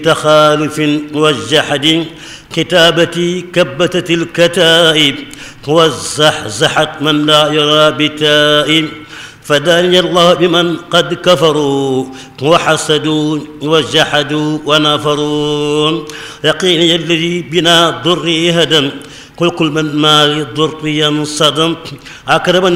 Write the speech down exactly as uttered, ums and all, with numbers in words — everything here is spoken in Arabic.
تخالف والجحد كتابتي كبتت الكتائب وزحزحت من لا يرى بتائب فداني الله بمن قد كفروا وحسدوا وجحدوا ونفروا يقيني الذي بنا ضري هدم قل كل من ما للضر ينصدم أكرم